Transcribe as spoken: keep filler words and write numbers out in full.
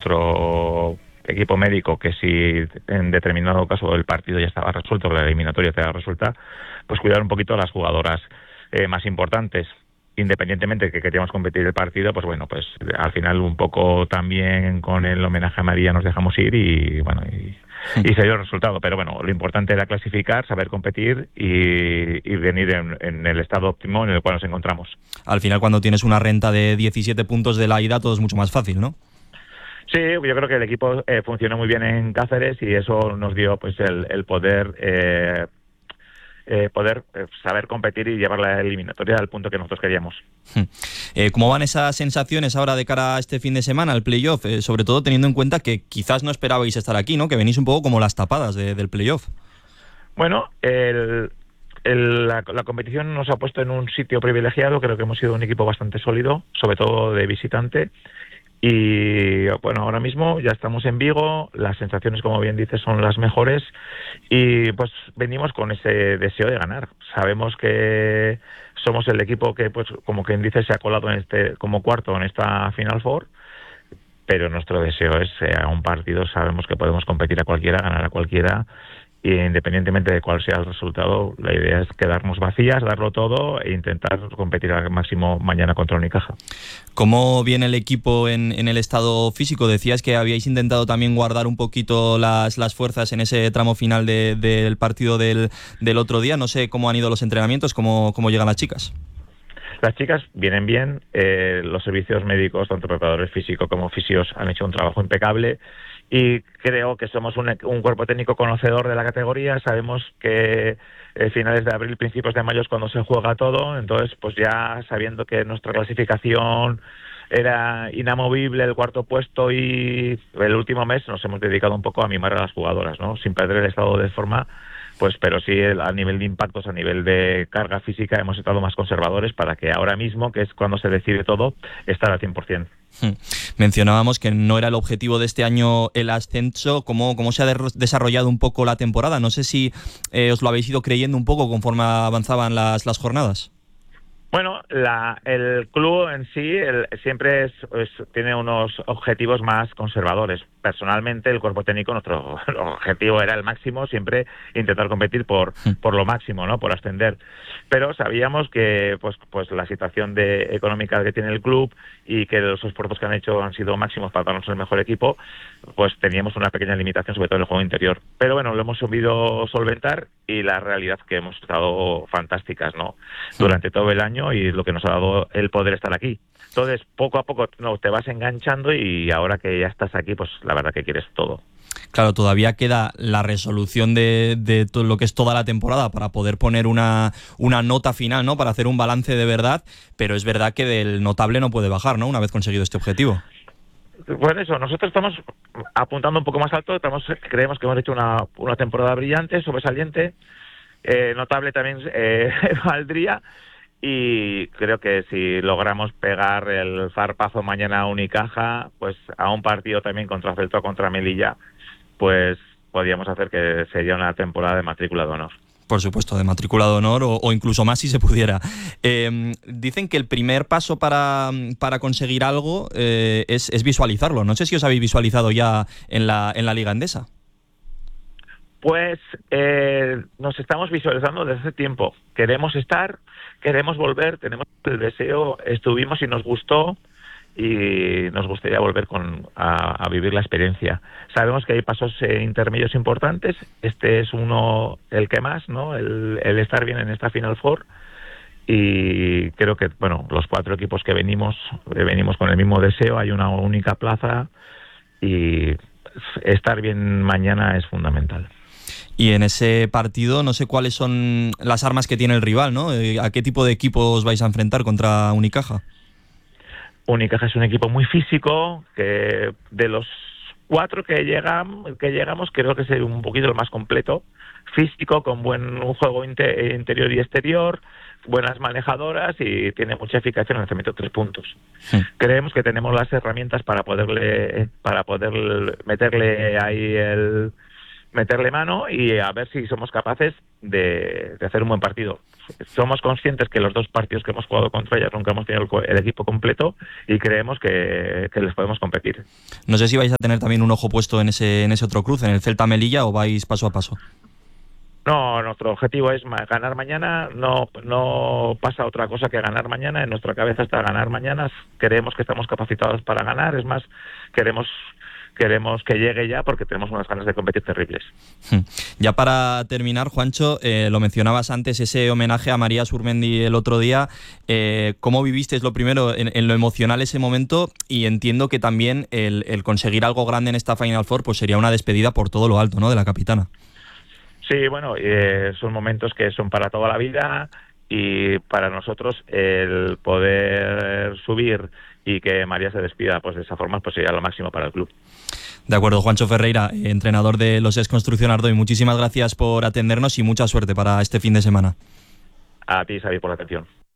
nuestro equipo médico que si en determinado caso el partido ya estaba resuelto, que la eliminatoria estaba resuelta, pues cuidar un poquito a las jugadoras eh, más importantes. Independientemente de que queríamos competir el partido, pues bueno, pues al final un poco también con el homenaje a María nos dejamos ir y bueno, y, y se dio el resultado. Pero bueno, lo importante era clasificar, saber competir y, y venir en, en el estado óptimo en el cual nos encontramos. Al final, cuando tienes una renta de diecisiete puntos de la ida, todo es mucho más fácil, ¿no? Sí, yo creo que el equipo eh, funcionó muy bien en Cáceres y eso nos dio pues el, el poder... Eh, Eh, poder eh, saber competir y llevar la eliminatoria al punto que nosotros queríamos. Eh, ¿Cómo van esas sensaciones ahora de cara a este fin de semana, al playoff? Eh, sobre todo teniendo en cuenta que quizás no esperabais estar aquí, ¿no? Que venís un poco como las tapadas de, del playoff. Bueno, el, el, la, la competición nos ha puesto en un sitio privilegiado. Creo que hemos sido un equipo bastante sólido, sobre todo de visitante. Y bueno, ahora mismo ya estamos en Vigo, las sensaciones, como bien dices, son las mejores y pues venimos con ese deseo de ganar. Sabemos que somos el equipo que, pues como quien dice, se ha colado en este como cuarto en esta Final Four, pero nuestro deseo es eh, a un partido, sabemos que podemos competir a cualquiera, ganar a cualquiera. Y independientemente de cuál sea el resultado, la idea es quedarnos vacías, darlo todo e intentar competir al máximo mañana contra Unicaja. ¿Cómo viene el equipo en, en el estado físico? Decías que habíais intentado también guardar un poquito las, las fuerzas en ese tramo final de, del partido del, del otro día. No sé cómo han ido los entrenamientos, cómo, cómo llegan las chicas. Las chicas vienen bien, eh, los servicios médicos, tanto preparadores físicos como fisios, han hecho un trabajo impecable. Y creo que somos un, un cuerpo técnico conocedor de la categoría, sabemos que eh, finales de abril, principios de mayo es cuando se juega todo, entonces pues ya sabiendo que nuestra clasificación era inamovible, el cuarto puesto, y el último mes nos hemos dedicado un poco a mimar a las jugadoras, ¿no? Sin perder el estado de forma, pues pero sí el, a nivel de impactos, a nivel de carga física hemos estado más conservadores para que ahora mismo, que es cuando se decide todo, estar al cien por ciento. Mencionábamos que no era el objetivo de este año el ascenso. ¿Cómo, cómo se ha de desarrollado un poco la temporada? No sé si eh, os lo habéis ido creyendo un poco conforme avanzaban las, las jornadas. Bueno, la, el club en sí el, siempre es, es, tiene unos objetivos más conservadores. Personalmente, el cuerpo técnico, nuestro objetivo era el máximo, siempre intentar competir por, por lo máximo, ¿no? Por ascender. Pero sabíamos que pues, pues la situación de, económica que tiene el club y que los esfuerzos que han hecho han sido máximos para darnos el mejor equipo, pues teníamos una pequeña limitación, sobre todo en el juego interior. Pero bueno, lo hemos sabido solventar y la realidad es que hemos estado fantásticas, ¿no? Durante todo el año, y lo que nos ha dado el poder estar aquí. Entonces, poco a poco no, te vas enganchando y ahora que ya estás aquí, pues la verdad que quieres todo. Claro, todavía queda la resolución de, de todo lo que es toda la temporada para poder poner una, una nota final, ¿no? Para hacer un balance de verdad, pero es verdad que del notable no puede bajar, ¿no? Una vez conseguido este objetivo. Pues eso, nosotros estamos apuntando un poco más alto, estamos, creemos que hemos hecho una, una temporada brillante, sobresaliente, eh, notable también eh, valdría. Y creo que si logramos pegar el zarpazo mañana a Unicaja, pues a un partido también contra Celta, contra Melilla, pues podríamos hacer que sería una temporada de matrícula de honor. Por supuesto, de matrícula de honor o, o incluso más si se pudiera. Eh, dicen que el primer paso para, para conseguir algo eh, es, es visualizarlo. No sé si os habéis visualizado ya en la, en la Liga Endesa. Pues eh, nos estamos visualizando desde hace tiempo. Queremos estar, queremos volver, tenemos el deseo, estuvimos y nos gustó y nos gustaría volver con, a, a vivir la experiencia. Sabemos que hay pasos eh, intermedios importantes, este es uno, el que más, ¿no? El, el estar bien en esta Final Four, y creo que, bueno, los cuatro equipos que venimos, eh, venimos con el mismo deseo, hay una única plaza y estar bien mañana es fundamental. Y en ese partido no sé cuáles son las armas que tiene el rival, ¿no? ¿A qué tipo de equipo os vais a enfrentar contra Unicaja? Unicaja es un equipo muy físico, que de los cuatro que llegan, que llegamos creo que es un poquito el más completo, físico, con buen un juego inter, interior y exterior, buenas manejadoras y tiene mucha eficacia en el lanzamiento de tres puntos. Sí. Creemos que tenemos las herramientas para poderle para poder meterle ahí el meterle mano y a ver si somos capaces de, de hacer un buen partido. Somos conscientes que los dos partidos que hemos jugado contra ellas nunca hemos tenido el, el equipo completo y creemos que, que les podemos competir. No sé si vais a tener también un ojo puesto en ese, en ese otro cruce, en el Celta-Melilla, o vais paso a paso. No, nuestro objetivo es ganar mañana, no no pasa otra cosa que ganar mañana, en nuestra cabeza está ganar mañana, creemos que estamos capacitados para ganar, es más, queremos queremos que llegue ya porque tenemos unas ganas de competir terribles. Ya para terminar, Juancho, eh, lo mencionabas antes, ese homenaje a María Surmendi el otro día, eh, ¿cómo vivisteis lo primero en, en lo emocional ese momento? Y entiendo que también el, el conseguir algo grande en esta Final Four pues sería una despedida por todo lo alto, ¿no?, de la capitana. Sí, bueno, eh, son momentos que son para toda la vida y para nosotros el poder subir y que María se despida pues de esa forma pues sería lo máximo para el club. De acuerdo, Juancho Ferreira, entrenador de los ex Construcción Ardoy, muchísimas gracias por atendernos y mucha suerte para este fin de semana. A ti, Xavi, por la atención.